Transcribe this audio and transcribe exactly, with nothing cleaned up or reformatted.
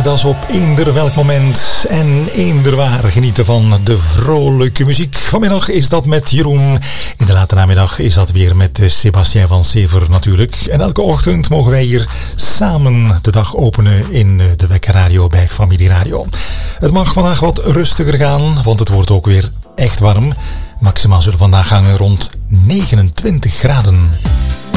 dat is op eender welk moment en eender waar genieten van de vrolijke muziek. Vanmiddag is dat met Jeroen. In de late namiddag is dat weer met Sébastien van Sever natuurlijk. En elke ochtend mogen wij hier samen de dag openen in de Wekkerradio bij Familie Radio. Het mag vandaag wat rustiger gaan, want het wordt ook weer echt warm. Maximaal zullen vandaag hangen rond negenentwintig graden.